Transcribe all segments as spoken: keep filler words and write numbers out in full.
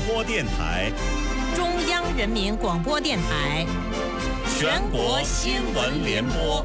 播电台、 中央人民广播电台、 全国新闻联播。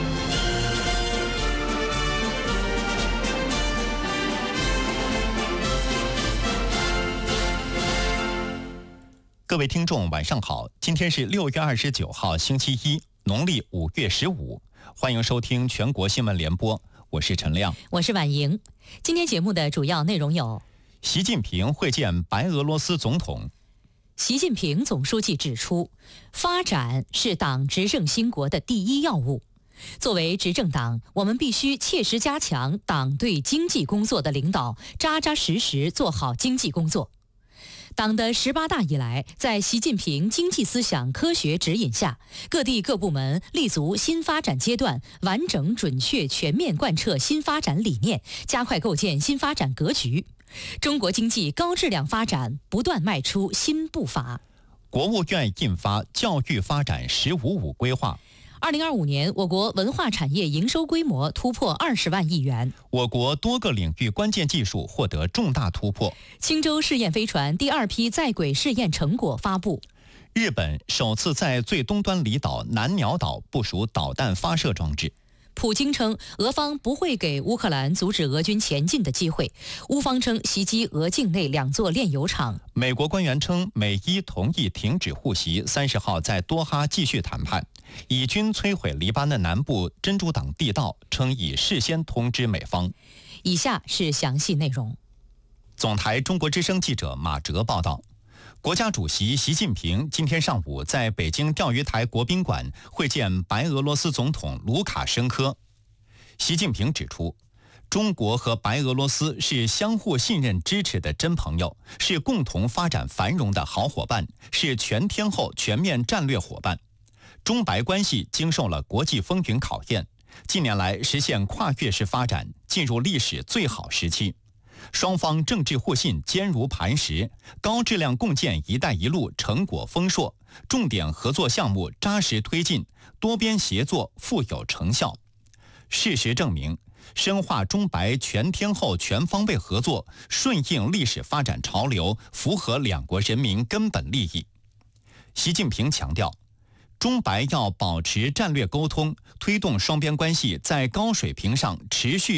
各位听众，晚上好！今天是六月二十九号，星期一，农历五月十五。欢迎收听全国新闻联播，我是陈亮， 我是婉莹。今天节目的主要内容有： 习近平会见白俄罗斯总统。 习近平总书记指出，发展是党执政兴国的第一要务。作为执政党，我们必须切实加强党对经济工作的领导，扎扎实实做好经济工作。党的十八大以来，在习近平经济思想科学指引下，各地各部门立足新发展阶段，完整准确全面贯彻新发展理念，加快构建新发展格局。中国经济高质量发展不断迈出新步伐。 国务院印发《教育发展“十五五”规划》。 二零二五年，我国文化产业营收规模突破二十万亿元。 我国多个领域关键技术获得重大突破。 青州试验飞船第二批在轨试验成果发布。 日本首次在最东端离岛南鸟岛部署导弹发射装置。 普京称，俄方不会给乌克兰阻止俄军前进的机会。乌方称袭击俄境内两座炼油厂。 美国官员称，美伊同意停止互袭，三十号在多哈继续谈判。以军摧毁黎巴嫩南部真主党地道，称已事先通知美方。 以下是详细内容。 总台中国之声记者马哲报道。国家主席习近平今天上午在北京钓鱼台国宾馆会见白俄罗斯总统卢卡申科。习近平指出，中国和白俄罗斯是相互信任支持的真朋友，是共同发展繁荣的好伙伴，是全天候全面战略伙伴。中白关系经受了国际风云考验，近年来实现跨越式发展，进入历史最好时期。双方政治互信坚如磐石，高质量共建“一带一路”成果丰硕，重点合作项目扎实推进，多边协作富有成效。事实证明，深化中白全天候全方位合作，顺应历史发展潮流，符合两国人民根本利益。习近平强调，中白要保持战略沟通，推动双边关系在高水平上持续